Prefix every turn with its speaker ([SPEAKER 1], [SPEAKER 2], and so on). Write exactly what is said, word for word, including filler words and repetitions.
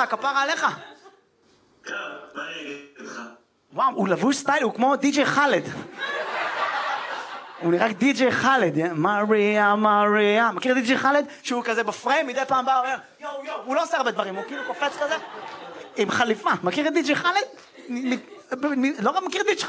[SPEAKER 1] שלומך? כפרה עליך?
[SPEAKER 2] טוב, מה אני אגיד לך?
[SPEAKER 1] וואו, הוא לבוש סטייל, הוא כמו די-ג'יי חלד. הוא נראה רק די-ג'יי חלד, מריה, מריה. מכיר די-ג'יי חלד? שהוא כזה בפריים, מדי פעם בא, אומר, יואו, יואו, הוא לא עושה הרבה דברים, הוא כאילו קופץ כזה, עם חליפה. מכיר את די-ג'יי חלד? לא מכיר די-ג'יי חלד?